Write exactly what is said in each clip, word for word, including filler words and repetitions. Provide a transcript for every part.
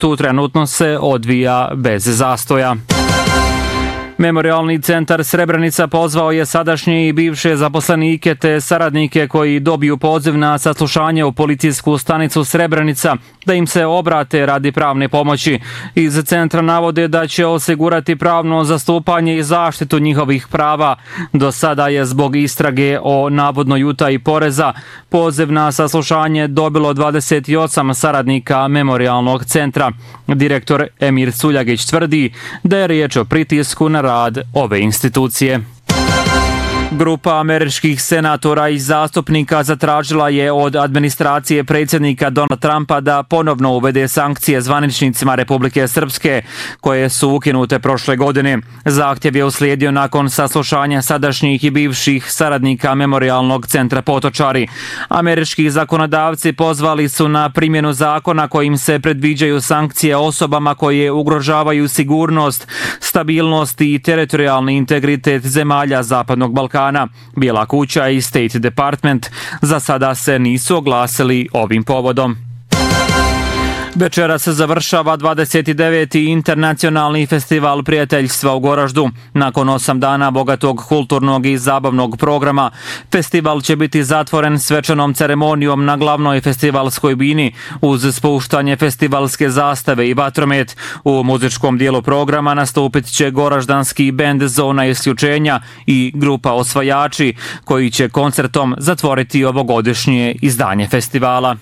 tu trenutno se odvija bez zastoja. Memorijalni centar Srebrenica pozvao je sadašnje i bivše zaposlenike te saradnike koji dobiju poziv na saslušanje u policijsku stanicu Srebrenica da im se obrate radi pravne pomoći. Iz centra navode da će osigurati pravno zastupanje i zaštitu njihovih prava. Do sada je zbog istrage o navodnoj utaji poreza poziv na saslušanje dobilo dvadeset osam saradnika Memorijalnog centra. Direktor Emir Suljagić tvrdi da je riječ o pritisku na rad ove institucije. Grupa američkih senatora i zastupnika zatražila je od administracije predsjednika Donalda Trumpa da ponovno uvede sankcije zvaničnicima Republike Srpske, koje su ukinute prošle godine. Zahtjev je uslijedio nakon saslušanja sadašnjih i bivših saradnika Memorijalnog centra Potočari. Američki zakonodavci pozvali su na primjenu zakona kojim se predviđaju sankcije osobama koje ugrožavaju sigurnost, stabilnost i teritorijalni integritet zemalja Zapadnog Balkana. Bijela kuća i State Department za sada se nisu oglasili ovim povodom. Večeras se završava dvadeset deveti internacionalni festival prijateljstva u Goraždu. Nakon osam dana bogatog kulturnog i zabavnog programa, festival će biti zatvoren svečanom ceremonijom na glavnoj festivalskoj bini uz spuštanje festivalske zastave i vatromet. U muzičkom dijelu programa nastupit će goraždanski bend Zona isključenja i grupa Osvajači, koji će koncertom zatvoriti ovogodišnje izdanje festivala.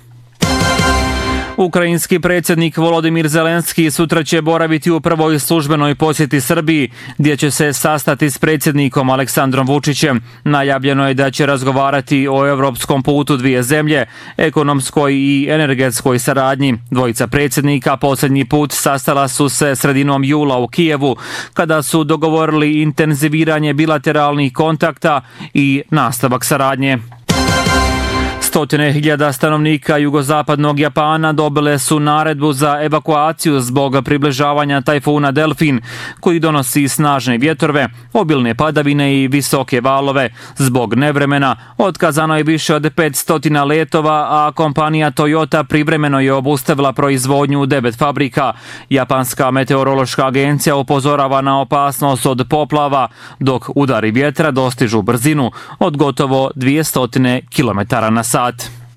Ukrajinski predsjednik Volodimir Zelenski sutra će boraviti u prvoj službenoj posjeti Srbiji, gdje će se sastati s predsjednikom Aleksandrom Vučićem. Najavljeno je da će razgovarati o europskom putu dvije zemlje, ekonomskoj i energetskoj saradnji. Dvojica predsjednika posljednji put sastala su se sredinom jula u Kijevu, kada su dogovorili intenziviranje bilateralnih kontakta i nastavak saradnje. Stotine hiljada stanovnika jugozapadnog Japana dobile su naredbu za evakuaciju zbog približavanja tajfuna Delfin, koji donosi snažne vjetrove, obilne padavine i visoke valove. Zbog nevremena otkazano je više od petsto letova, a kompanija Toyota privremeno je obustavila proizvodnju u devet fabrika. Japanska meteorološka agencija upozorava na opasnost od poplava, dok udari vjetra dostižu brzinu od gotovo dvjesto kilometara na sat.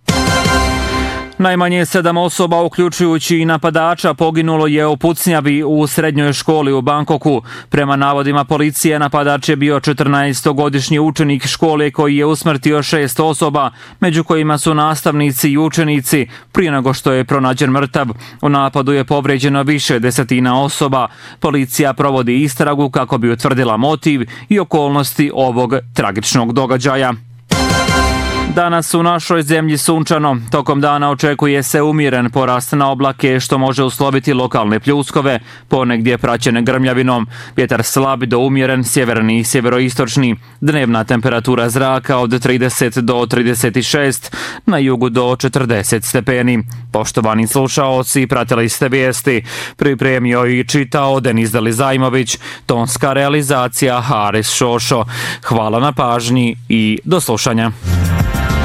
Najmanje sedam osoba, uključujući i napadača, poginulo je u pucnjavi u srednjoj školi u Bangkoku. Prema navodima policije, napadač je bio četrnaestogodišnji učenik škole koji je usmrtio šest osoba, među kojima su nastavnici i učenici, prije nego što je pronađen mrtav. U napadu je povrijeđeno više desetina osoba. Policija provodi istragu kako bi utvrdila motiv i okolnosti ovog tragičnog događaja. Danas u našoj zemlji sunčano. Tokom dana očekuje se umjeren porast na oblake, što može usloviti lokalne pljuskove, ponegdje praćene grmljavinom. Vjetar slab do umjeren, sjeverni i sjeveroistočni. Dnevna temperatura zraka od trideset do trideset šest, na jugu do četrdeset stepeni. Poštovani slušaoci, pratili ste vijesti. Pripremio i čitao Denis Delizajmović, tonska realizacija Haris Šošo. Hvala na pažnji i do slušanja.